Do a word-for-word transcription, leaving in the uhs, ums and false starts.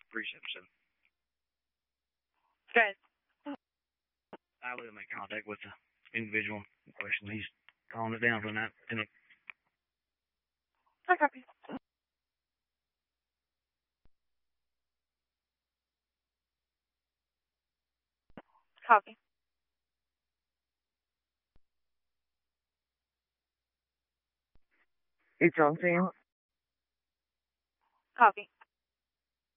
three seven seven. Good. I will make contact with the individual in question. He's calling it down for the night. I copy. Copy. It's on sale. Copy.